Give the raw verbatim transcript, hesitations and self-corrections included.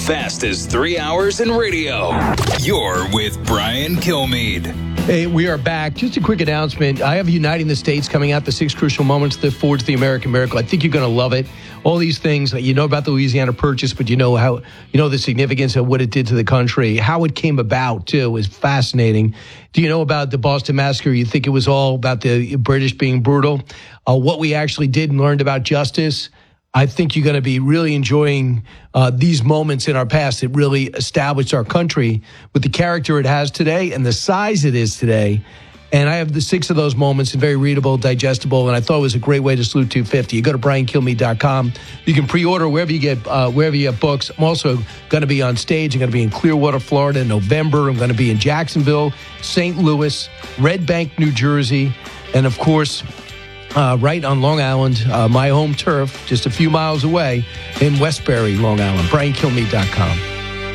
fastest three hours in radio. You're with Brian Kilmeade. Hey, we are back. Just a quick announcement. I have Uniting the States coming out, the six crucial moments that forge the American miracle. I think you're going to love it. All these things that you know about the Louisiana Purchase, but you know how you know the significance of what it did to the country, how it came about too, is fascinating. Do you know about the Boston Massacre? You think it was all about the British being brutal? Uh, what we actually did and learned about justice. I think you're going to be really enjoying uh, these moments in our past that really established our country with the character it has today and the size it is today. And I have the six of those moments, and very readable, digestible, and I thought it was a great way to salute two fifty. You go to brian kilmeade dot com. You can pre-order wherever you get uh, wherever you have books. I'm also going to be on stage. I'm going to be in Clearwater, Florida in November. I'm going to be in Jacksonville, Saint Louis, Red Bank, New Jersey, and of course, Uh, right on Long Island, uh, my home turf, just a few miles away in Westbury, Long Island. brian kilmeade dot com.